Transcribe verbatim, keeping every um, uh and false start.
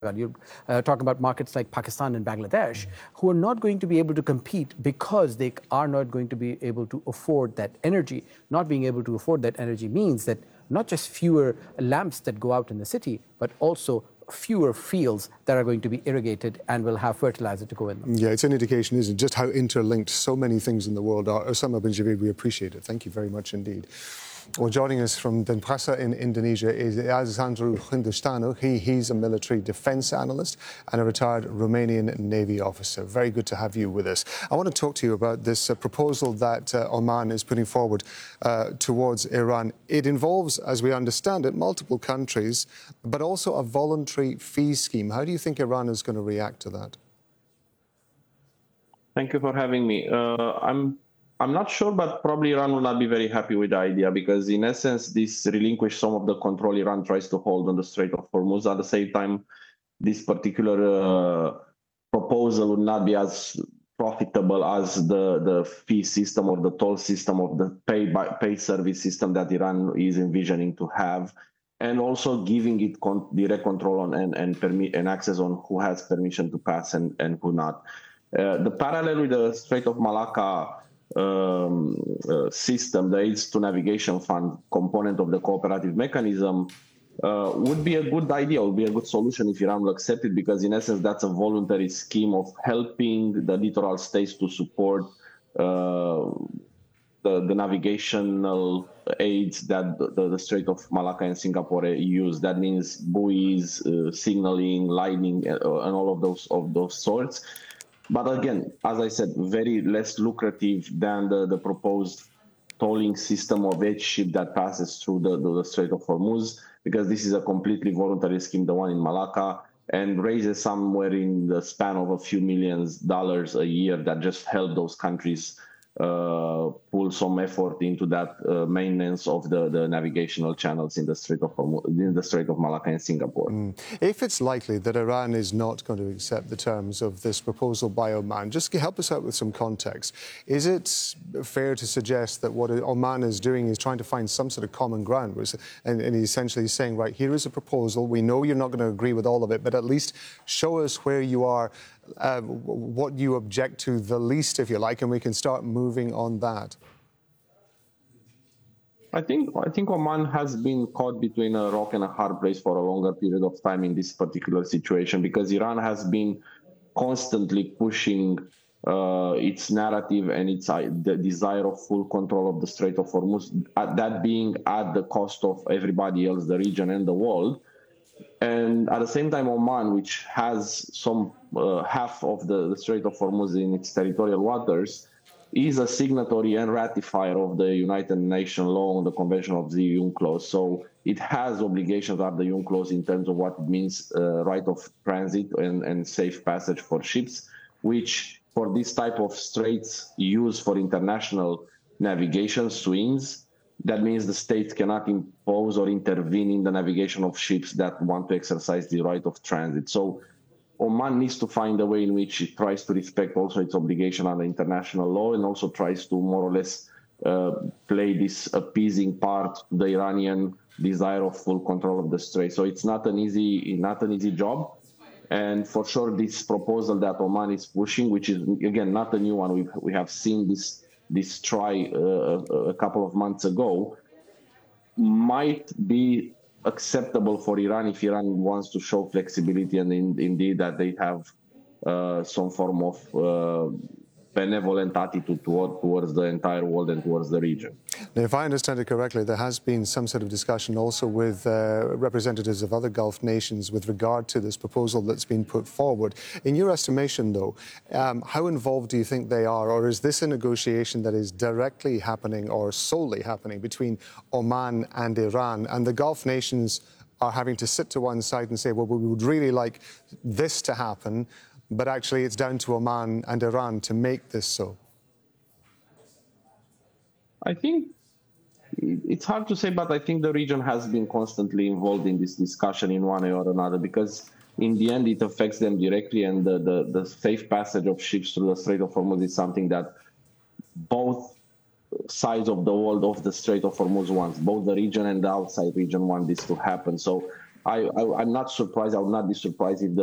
You're uh, talking about markets like Pakistan and Bangladesh, who are not going to be able to compete because they are not going to be able to afford that energy. Not being able to afford that energy means that not just fewer lamps that go out in the city, but also fewer fields that are going to be irrigated and will have fertilizer to go in them. Yeah, it's an indication, isn't it, just how interlinked so many things in the world are. Osama bin Javid, we appreciate it. Thank you very much indeed. Well, joining us from Denpasar in Indonesia is Alexandru Hindustanu. He, he's a military defence analyst and a retired Romanian Navy officer. Very good to have you with us. I want to talk to you about this uh, proposal that uh, Oman is putting forward uh, towards Iran. It involves, as we understand it, multiple countries, but also a voluntary fee scheme. How do you think Iran is going to react to that? Thank you for having me. Uh, I'm I'm not sure, but probably Iran will not be very happy with the idea because, in essence, this relinquishes some of the control Iran tries to hold on the Strait of Hormuz. At the same time, this particular uh, proposal would not be as profitable as the, the fee system or the toll system of the pay by pay service system that Iran is envisioning to have, and also giving it con direct control on and and, permit and access on who has permission to pass and and who not. Uh, the parallel with the Strait of Malacca um, uh, system, the Aids to Navigation Fund component of the cooperative mechanism, uh, would be a good idea, would be a good solution if Iran will accept it, because in essence that's a voluntary scheme of helping the littoral states to support uh, the, the navigational aids that the, the Strait of Malacca and Singapore use. That means buoys, uh, signaling, lighting, uh, and all of those of those sorts. But again, as I said, very less lucrative than the, the proposed tolling system of each ship that passes through the, the, the Strait of Hormuz, because this is a completely voluntary scheme, the one in Malacca, and raises somewhere in the span of a few millions dollars a year that just help those countries uh, pull some effort into that uh, maintenance of the, the navigational channels in the Strait of Hormuz, in the Strait of Malacca and Singapore. Mm. If it's likely that Iran is not going to accept the terms of this proposal by Oman, just help us out with some context. Is it fair to suggest that what Oman is doing is trying to find some sort of common ground, and, and he's essentially saying, right, here is a proposal, we know you're not going to agree with all of it, but at least show us where you are, uh, what you object to the least, if you like, and we can start moving on that? I think I think Oman has been caught between a rock and a hard place for a longer period of time in this particular situation, because Iran has been constantly pushing uh, its narrative and its uh, the desire of full control of the Strait of Hormuz, uh, that being at the cost of everybody else, the region and the world. And at the same time, Oman, which has some uh, half of the, the Strait of Hormuz in its territorial waters, is a signatory and ratifier of the United Nations law on the Convention of the UNCLOS. So it has obligations under the UNCLOS in terms of what it means uh, right of transit and, and safe passage for ships, which for this type of straits used for international navigation swings, that means the states cannot impose or intervene in the navigation of ships that want to exercise the right of transit. So Oman needs to find a way in which it tries to respect also its obligation under international law, and also tries to more or less uh, play this appeasing part to the Iranian desire of full control of the strait. So it's not an easy, not an easy job. And for sure, this proposal that Oman is pushing, which is again not a new one, we we have seen this this try uh, a couple of months ago, might be acceptable for Iran if Iran wants to show flexibility and in, indeed that they have uh, some form of uh, benevolent attitude toward, towards the entire world and towards the region. Now, if I understand it correctly, there has been some sort of discussion also with uh, representatives of other Gulf nations with regard to this proposal that's been put forward. In your estimation, though, um, how involved do you think they are, or is this a negotiation that is directly happening or solely happening between Oman and Iran, and the Gulf nations are having to sit to one side and say, well, we would really like this to happen, but actually it's down to Oman and Iran to make this so? I think it's hard to say, but I think the region has been constantly involved in this discussion in one way or another, because in the end it affects them directly, and the, the, the safe passage of ships through the Strait of Hormuz is something that both sides of the world of the Strait of Hormuz wants. Both the region and the outside region want this to happen. So I, I I'm not surprised. I would not be surprised if the